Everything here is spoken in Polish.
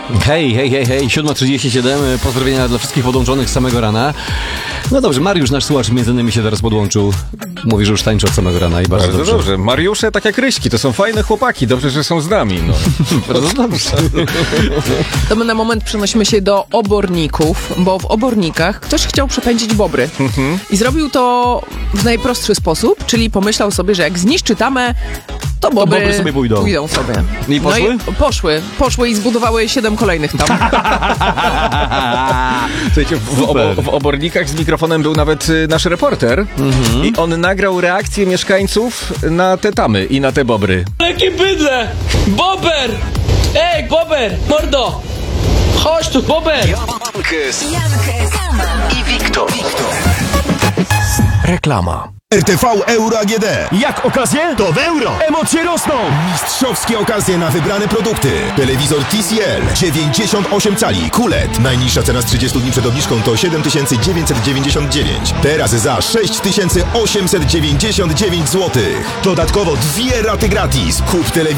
Hej, 7:37, pozdrowienia dla wszystkich podłączonych z samego rana. No dobrze, Mariusz, nasz słuchacz, między innymi się teraz podłączył. Mówi, że już tańczy od samego rana i bardzo dobrze. Mariusze, tak jak Ryśki, to są fajne chłopaki, dobrze, że są z nami. No. Bardzo dobrze. To my na moment przenosimy się do oborników, bo w obornikach ktoś chciał przepędzić bobry. I zrobił to w najprostszy sposób, czyli pomyślał sobie, że jak zniszczy tamę, to bobry sobie pójdą sobie. I poszły? No i poszły i zbudowały 7 kolejnych tam. Słuchajcie, w obornikach z mikrofonem był nawet nasz reporter i on nagrał reakcję mieszkańców na te tamy i na te bobry. Jakie bydle! Bober! Ej, Bober! Mordo! Chodź tu, Bober! Jankes i Wiktor. Reklama. RTV Euro AGD. Jak okazje? To w euro. Emocje rosną! Mistrzowskie okazje na wybrane produkty. Telewizor TCL 98 cali QLED. Najniższa cena z 30 dni przed obniżką to 7999. Teraz za 6899 zł. Dodatkowo 2 raty gratis. Kup telewizor